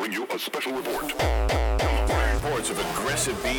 bring you a special report. Reports of aggressive behavior.